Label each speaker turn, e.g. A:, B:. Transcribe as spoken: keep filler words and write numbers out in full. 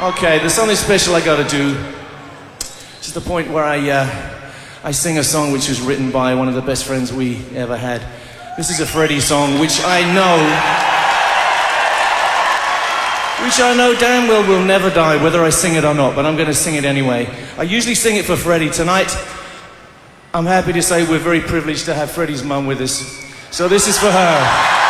A: Okay, there's something special I gotta do. It's the point where I, uh, I sing a song which was written by one of the best friends we ever had. This is a Freddie song, which I know, which I know damn well will never die, whether I sing it or not, but I'm gonna sing it anyway. I usually sing it for Freddie. Tonight, I'm happy to say we're very privileged to have Freddie's mum with us. So this is for her.